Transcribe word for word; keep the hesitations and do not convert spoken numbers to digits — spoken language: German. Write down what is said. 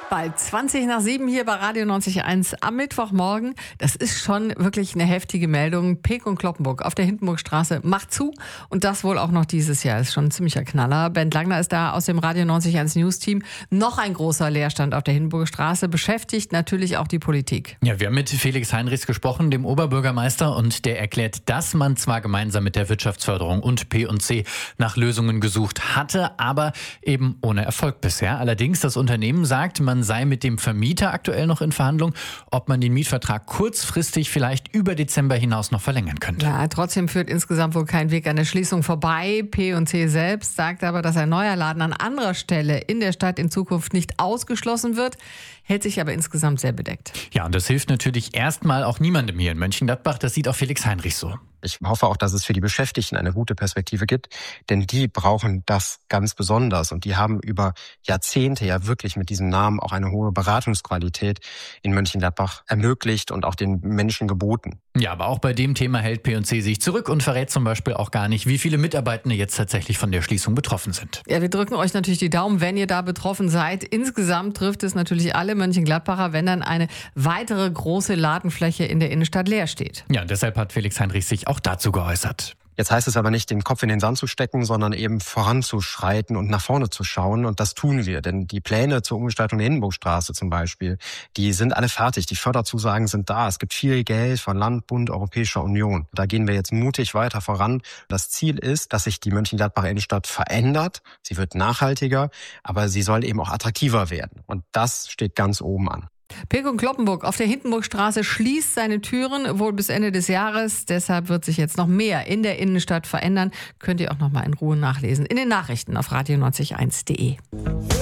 Bald zwanzig nach sieben hier bei Radio neunzig Komma eins am Mittwochmorgen. Das ist schon wirklich eine heftige Meldung. Peek und Cloppenburg auf der Hindenburgstraße macht zu. Und das wohl auch noch dieses Jahr. Ist schon ein ziemlicher Knaller. Bernd Langner ist da aus dem Radio neunzig Komma eins News-Team. Noch ein großer Leerstand auf der Hindenburgstraße. Beschäftigt natürlich auch die Politik. Ja, wir haben mit Felix Heinrichs gesprochen, dem Oberbürgermeister. Und der erklärt, dass man zwar gemeinsam mit der Wirtschaftsförderung und P und C nach Lösungen gesucht hatte, aber eben ohne Erfolg bisher. Allerdings, das Unternehmen sagt, man sei mit dem Vermieter aktuell noch in Verhandlung, ob man den Mietvertrag kurzfristig vielleicht über Dezember hinaus noch verlängern könnte. Ja, trotzdem führt insgesamt wohl kein Weg an der Schließung vorbei. P und C selbst sagt aber, dass ein neuer Laden an anderer Stelle in der Stadt in Zukunft nicht ausgeschlossen wird, hält sich aber insgesamt sehr bedeckt. Ja, und das hilft natürlich erstmal auch niemandem hier in Mönchengladbach. Das sieht auch Felix Heinrich so. Ich hoffe auch, dass es für die Beschäftigten eine gute Perspektive gibt, denn die brauchen das ganz besonders und die haben über Jahrzehnte ja wirklich mit diesem Namen auch eine hohe Beratungsqualität in Mönchengladbach ermöglicht und auch den Menschen geboten. Ja, aber auch bei dem Thema hält P und C sich zurück und verrät zum Beispiel auch gar nicht, wie viele Mitarbeitende jetzt tatsächlich von der Schließung betroffen sind. Ja, wir drücken euch natürlich die Daumen, wenn ihr da betroffen seid. Insgesamt trifft es natürlich alle Mönchengladbacher, wenn dann eine weitere große Ladenfläche in der Innenstadt leer steht. Ja, und deshalb hat Felix Heinrich sich auch dazu geäußert. Jetzt heißt es aber nicht, den Kopf in den Sand zu stecken, sondern eben voranzuschreiten und nach vorne zu schauen. Und das tun wir, denn die Pläne zur Umgestaltung der Hindenburgstraße zum Beispiel, die sind alle fertig. Die Förderzusagen sind da. Es gibt viel Geld von Land, Bund, Europäischer Union. Da gehen wir jetzt mutig weiter voran. Das Ziel ist, dass sich die Mönchengladbacher Innenstadt verändert. Sie wird nachhaltiger, aber sie soll eben auch attraktiver werden. Und das steht ganz oben an. Peek und Cloppenburg auf der Hindenburgstraße schließt seine Türen wohl bis Ende des Jahres. Deshalb wird sich jetzt noch mehr in der Innenstadt verändern. Könnt ihr auch noch mal in Ruhe nachlesen in den Nachrichten auf radio neunzig eins punkt de.